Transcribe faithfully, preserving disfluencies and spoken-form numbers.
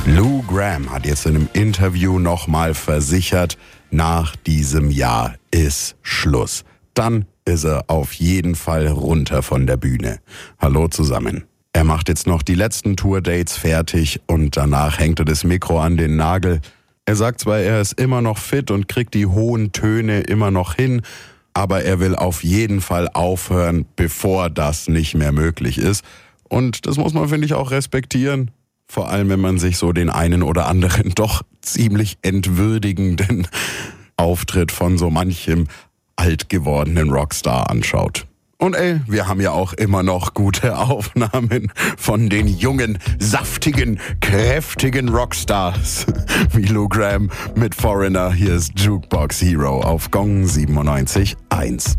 Lou Gramm hat jetzt in einem Interview nochmal versichert, nach diesem Jahr ist Schluss. Dann ist er auf jeden Fall runter von der Bühne. Hallo zusammen. Er macht jetzt noch die letzten Tourdates fertig und danach hängt er das Mikro an den Nagel. Er sagt zwar, er ist immer noch fit und kriegt die hohen Töne immer noch hin, aber er will auf jeden Fall aufhören, bevor das nicht mehr möglich ist. Und das muss man, finde ich, auch respektieren. Vor allem, wenn man sich so den einen oder anderen doch ziemlich entwürdigenden Auftritt von so manchem alt gewordenen Rockstar anschaut. Und ey, wir haben ja auch immer noch gute Aufnahmen von den jungen, saftigen, kräftigen Rockstars wie Lou Gramm mit Foreigner. Hier ist Jukebox Hero auf Gong siebenundneunzig Komma eins.